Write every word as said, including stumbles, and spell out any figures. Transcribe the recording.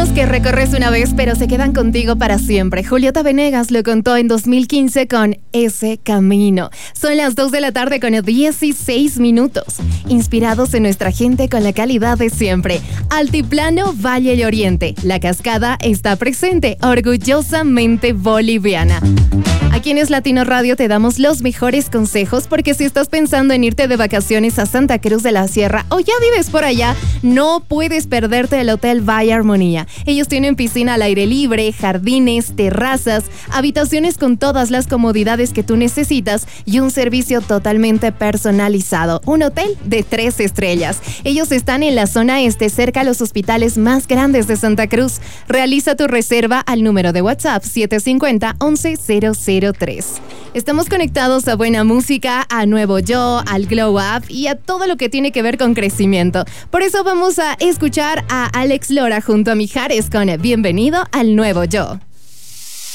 caminos que recorres una vez pero se quedan contigo para siempre. Julieta Venegas lo contó en dos mil quince con Ese Camino. Son las dos de la tarde con dieciséis minutos. Inspirados en nuestra gente con la calidad de siempre. Altiplano, Valle y Oriente. La cascada está presente, orgullosamente boliviana. Aquí en Es Latino Radio te damos los mejores consejos porque si estás pensando en irte de vacaciones a Santa Cruz de la Sierra o ya vives por allá, no puedes perderte el Hotel Valle Armonía. Ellos tienen piscina al aire libre, jardines, terrazas, habitaciones con todas las comodidades que tú necesitas y un servicio totalmente personalizado. Un hotel de tres estrellas. Ellos están en la zona este, cerca a los hospitales más grandes de Santa Cruz. Realiza tu reserva al número de WhatsApp siete cinco cero, once cero cero tres. Estamos conectados a buena música, a Nuevo Yo, al Glow Up y a todo lo que tiene que ver con crecimiento. Por eso vamos a escuchar a Alex Lora junto a Mijares con Bienvenido al Nuevo Yo.